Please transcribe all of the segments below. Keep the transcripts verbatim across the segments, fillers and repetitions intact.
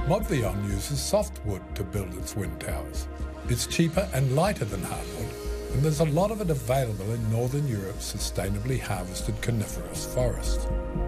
Modvion uses softwood to build its wind towers. It's cheaper and lighter than hardwood, and there's a lot of it available in Northern Europe's sustainably harvested coniferous forest.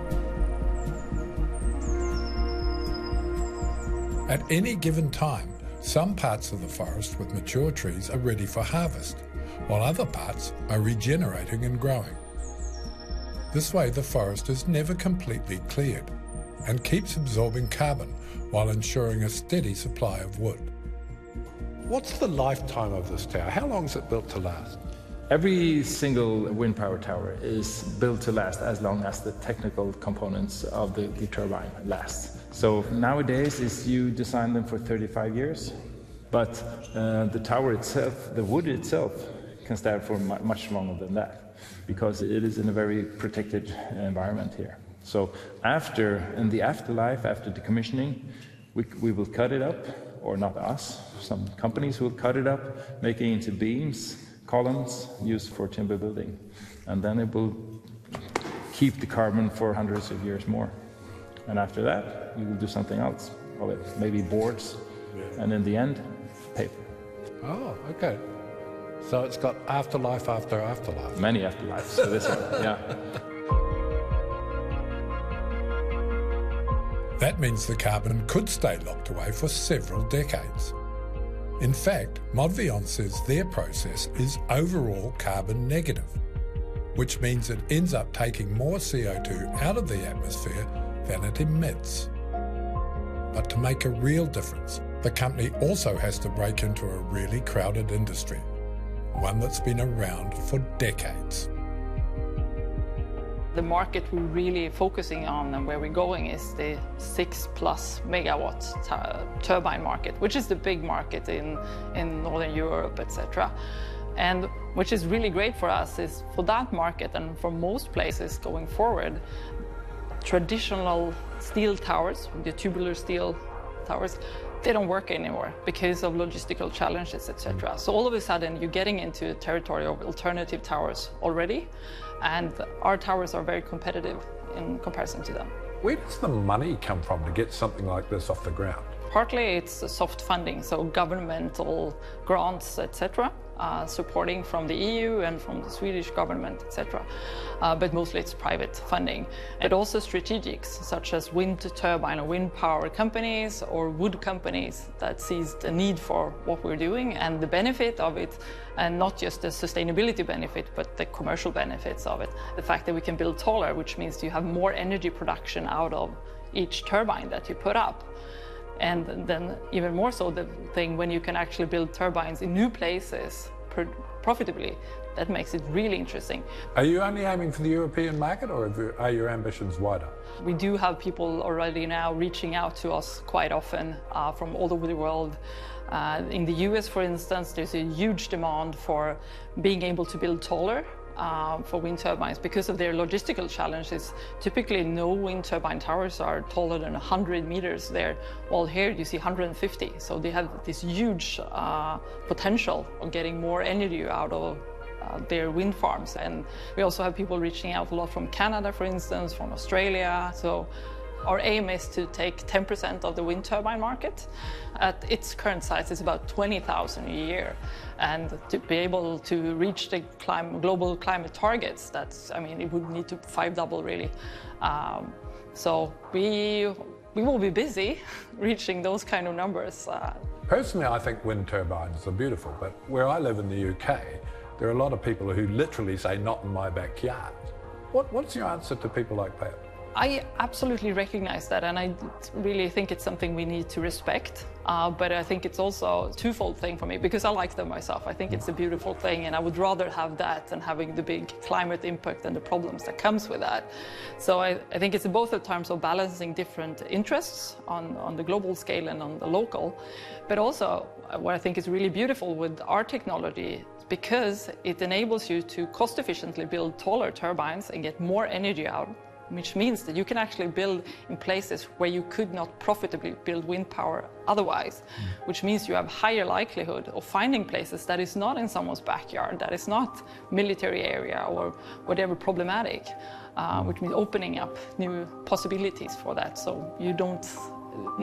At any given time, some parts of the forest with mature trees are ready for harvest, while other parts are regenerating and growing. This way the forest is never completely cleared and keeps absorbing carbon while ensuring a steady supply of wood. What's the lifetime of this tower? How long is it built to last? Every single wind power tower is built to last as long as the technical components of the, the turbine last. So nowadays is you design them for thirty-five years, but uh, the tower itself, the wood itself, can stand for mu much longer than that, because it is in a very protected environment here. So after, in the afterlife, after decommissioning, we, we will cut it up, or not us, some companies will cut it up, making it into beams, columns used for timber building, and then it will keep the carbon for hundreds of years more. And after that, you will do something else of it, maybe boards, yeah. And in the end, paper. Oh, okay. So it's got afterlife after afterlife. Many afterlives, so this one, yeah. That means the carbon could stay locked away for several decades. In fact, Modvion says their process is overall carbon negative, which means it ends up taking more C O two out of the atmosphere than it emits. But to make a real difference, the company also has to break into a really crowded industry, one that's been around for decades. The market we're really focusing on and where we're going is the six plus megawatt turbine market, which is the big market in, in Northern Europe, et cetera. And which is really great for us is for that market and for most places going forward, traditional steel towers, the tubular steel towers, they don't work anymore because of logistical challenges, et cetera. So all of a sudden you're getting into territory of alternative towers already, and our towers are very competitive in comparison to them. Where does the money come from to get something like this off the ground? Partly it's soft funding, so governmental grants, et cetera, uh, supporting from the E U and from the Swedish government, et cetera. Uh, but mostly it's private funding. And also strategics, such as wind turbine or wind power companies or wood companies that sees the need for what we're doing and the benefit of it, and not just the sustainability benefit, but the commercial benefits of it. The fact that we can build taller, which means you have more energy production out of each turbine that you put up. And then even more so the thing when you can actually build turbines in new places profitably, that makes it really interesting. Are you only aiming for the European market, or are your ambitions wider? We do have people already now reaching out to us quite often uh, from all over the world. Uh, in the U S, for instance, there's a huge demand for being able to build taller Uh, for wind turbines because of their logistical challenges. Typically, no wind turbine towers are taller than one hundred meters there, while here you see one hundred fifty. So they have this huge uh, potential of getting more energy out of uh, their wind farms. And we also have people reaching out a lot from Canada, for instance, from Australia. So our aim is to take ten percent of the wind turbine market. At its current size, it's about twenty thousand a year. And to be able to reach the clim global climate targets, that's, I mean, it would need to five double really. Um, so we, we will be busy reaching those kind of numbers. Uh, Personally, I think wind turbines are beautiful, but where I live in the U K, there are a lot of people who literally say, not in my backyard. What, what's your answer to people like that? I absolutely recognize that, and I really think it's something we need to respect. Uh, but I think it's also a twofold thing for me, because I like them myself. I think it's a beautiful thing, and I would rather have that than having the big climate impact and the problems that comes with that. So I, I think it's both in terms of balancing different interests on, on the global scale and on the local, but also what I think is really beautiful with our technology, because it enables you to cost efficiently build taller turbines and get more energy out, which means that you can actually build in places where you could not profitably build wind power otherwise, mm. which means you have higher likelihood of finding places that is not in someone's backyard, that is not military area or whatever problematic, uh, which means opening up new possibilities for that, so you don't